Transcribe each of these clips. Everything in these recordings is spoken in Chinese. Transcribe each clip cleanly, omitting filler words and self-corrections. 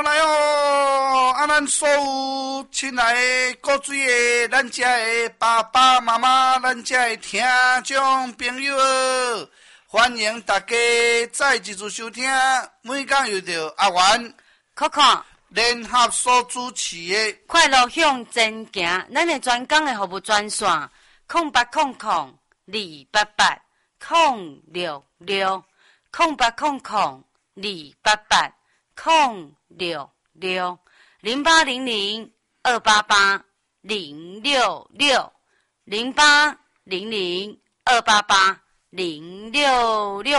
我来哦！啊，咱所有亲爱的各水的，咱遮的爸爸妈妈，咱遮的听众朋友，欢迎大家再一次收听。每讲又到阿元、 Coco 联合所主持的快乐向前行，咱的专讲的服务专线0800-288-066，0800-288-066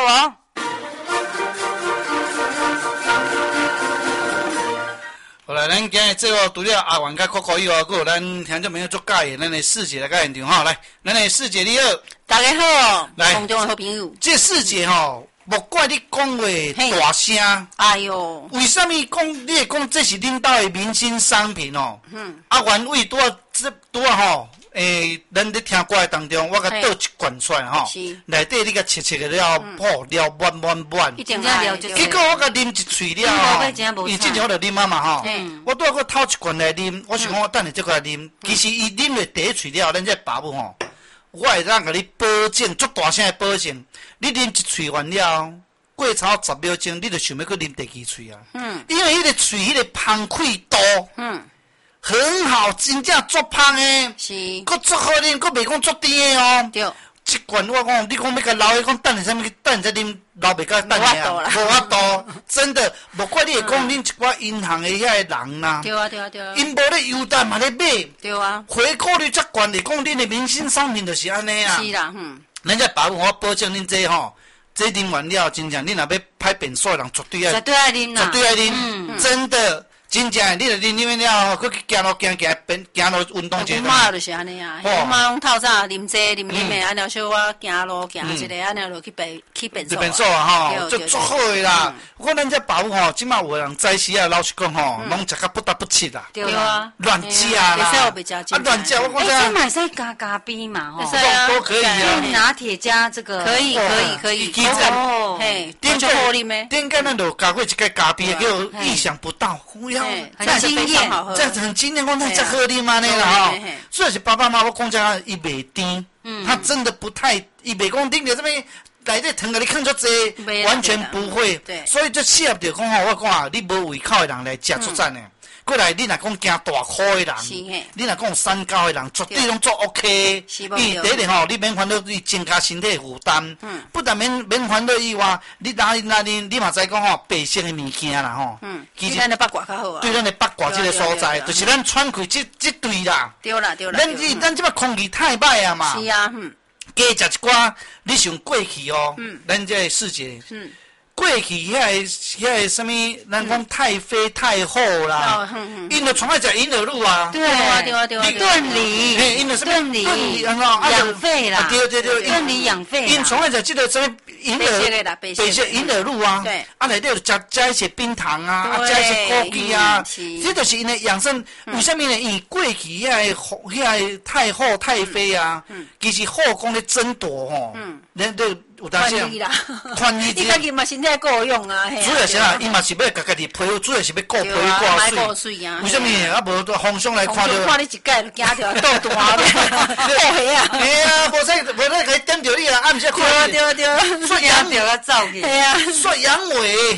好来，咱今日节目除了阿元甲Coco以外，还有咱听众朋友做介绍，咱的四姐来到现场哈。来，咱的四姐你好， 大家好， 来， 空中的好朋友。 这四姐吼，莫怪你讲话大声。 哎呦， 为什么讲你会讲这是恁兜的明星商品哦？啊，原位拄啊吼，咱咧听歌的当中，我甲倒一罐出来吼，内底你甲切切个了，好了满， 一定要了解。 结果我甲啉一喙了吼，伊之前我就啉啊嘛吼，我拄啊个偷一罐来啉，我想讲我等下再过来啉，其实伊啉了第一喙了，咱这爸母吼，我会当甲你保证，足大声的保证，你啉一喙完了。过超10秒钟，你就想要去啉第二喙啊？因为迄个喙迄个芳开度，很好，真正足芳诶， 是， 佫足好啉，佫袂讲足甜诶哦。 对， 一罐我讲，你讲要甲留，伊讲等下啥物，等下再啉，留袂甲等下啊，无法度，真的，无怪你会讲恁一寡银行诶遐个人呐。 对啊， 因无咧优待嘛咧买。 对啊。 回购率遮悬，嚟讲恁诶明星商品就是安尼啊。 是啦， 咱这爸母，我保证恁这吼。这啉完了，真正你若要拍便所的人，绝对爱啉啦，绝对爱啉，真的，真正你著啉了后，佫去行路运动者。 我妈就是安尼啊，我妈拢透早啉这啉的，安尼小我行路行一个，安尼落去便所。 便所啊吼，足好诶啦。我讲咱这爸母吼，即马有人早时啊，老实讲吼，拢食甲不得不切啦。 对啊， 乱食啦，乱食，我讲这嘛使加咖啡嘛吼， 都可以啊。 拿铁加这个，可以。 哦， 嘿，点就好啉咩？ 点解咱就加过一个咖啡，叫意想不到， 很惊艳， 这样子很惊艳，讲那这喝啉嘛呢啦吼。所以是爸爸妈妈，我讲这伊袂甜，他真的不太，伊袂讲啉着这边内底糖甲你放足济，完全不会。所以就适合着讲吼，我讲啊，你无胃口的人来食出赞呢。过来，你若讲惊大块的人，你若讲有三高的人，绝对拢做 OK。第一点吼，你免烦恼你增加身体负担。不但免烦恼以外，你你嘛知讲吼，白色的物件啦吼。 其实咱的八卦较好啊。 对咱的八卦这个所在，就是咱喘气这对啦。 对啦。 咱这摆空气太歹啊嘛。 是啊， 加食一寡，你想过去哦，咱这世界。过去遐个什么，咱讲太妃太后啦，因着从爱食银耳露啊， 对啊，炖梨， 因着什么炖梨养肺啦， 对， 炖梨养肺， 因从爱食这个什么银耳，白色银耳露啊，对，啊内底有加一些冰糖啊，加一些枸杞啊，这就是因的养生。为什么呢？因过去遐个太后太妃啊，其实后宫咧争夺吼，咱这。有当时穿衣，你家己嘛身体够用啊， 主要是啊，伊嘛是要家己皮肤，主要是要顾皮肤挂水啊。为什么？啊，无皇上来看到， 看你一届就惊着肚大咧，肚黑啊！ 嘿啊，无使可以点着你啊，啊，毋是看你。 对，说阳着要走去。嘿啊， 说阳痿。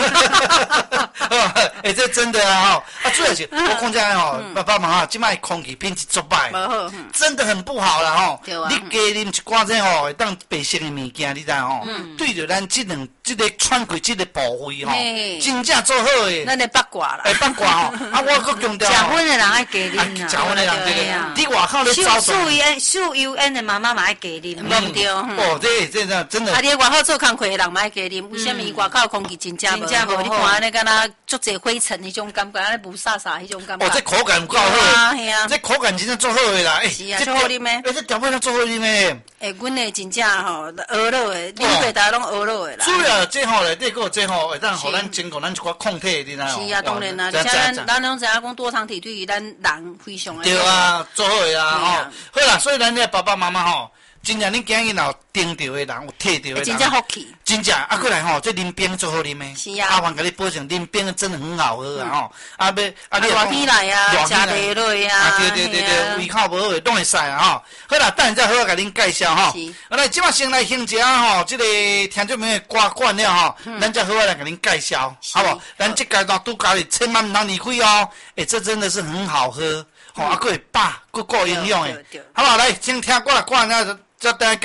这真的啊吼！啊，主要是我讲这吼，爸爸妈妈，即摆空气品质足歹，真的很不好啦吼。你加啉一寡这吼，会当白色的物件。你知吼，对着咱这个喘气这个部位吼，真正做好诶。 咱的八卦啦， 八卦吼，啊，我搁强调。 结婚的人爱加啉啦， 结婚的人这个，你外口咧走动。 秀油恩的妈妈嘛爱加啉，对不对？ 哦，这真的。 啊，你外口做工课的人嘛爱加啉，为什么外口空气真正无？你看安尼敢若足侪灰尘迄种感觉，安尼雾煞煞迄种感觉。 哦，这口感有够好。这口感真正做好诶啦。 是啊，做好啉诶。 这调味料做好啉诶。 阮的真正吼，鹅肉诶，啉过大家拢鹅肉诶啦。 主要这吼内底个这吼会当互咱增强咱一寡抗体，你知影？ 是啊，当然啦，而且咱拢知影讲多糖体对于咱人非常诶。 对啊，做好诶啦吼。好啦，所以咱的爸爸妈妈吼， 真正恁今日若盯到的人，有摕到的人， 真正福气， 真正过来吼，这啉冰最好啉的。 是啊， 阿凡甲你保证，啉冰真的很好喝啊吼。你热起来啊，食袂落啊， 对，胃口无好拢会使啊吼。好啦，等下再好好甲恁介绍吼。来，即摆先来欣一下吼，这个听众朋友歌惯了吼，咱再好好来甲恁介绍，好不？咱这阶段拄家里千万唔通离开哦。这真的是很好喝，吼，还会饱，够营养的，好不好？来，先听歌啦，歌完了再等下。